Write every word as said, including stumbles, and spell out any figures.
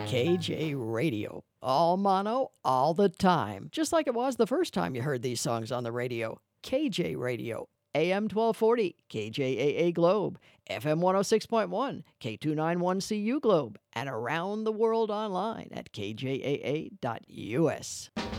K J Radio. All mono, all the time. Just like it was the first time you heard these songs on the radio. K J Radio. A M twelve forty, K J A A Globe. F M one oh six point one, K two ninety-one C U Globe. And around the world online at K J A A dot U S.